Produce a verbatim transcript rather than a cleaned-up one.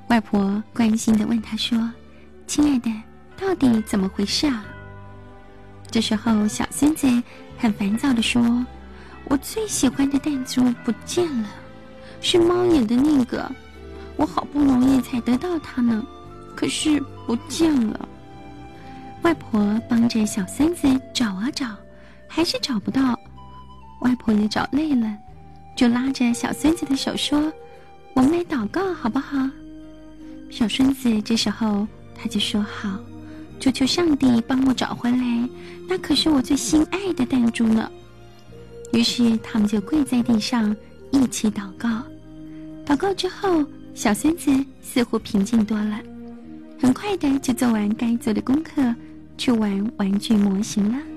外婆关心地问他说：亲爱的，到底怎么回事啊？这时候小孙子很烦躁地说：我最喜欢的弹珠不见了，是猫眼的那个，我好不容易才得到它呢，可是不见了。外婆帮着小孙子找啊找，还是找不到。外婆也找累了，就拉着小孙子的手说：我们来祷告好不好？小孙子这时候他就说：好，求求上帝帮我找回来，那可是我最心爱的弹珠呢。于是他们就跪在地上一起祷告。祷告之后，小孙子似乎平静多了，很快的就做完该做的功课，去玩玩具模型了。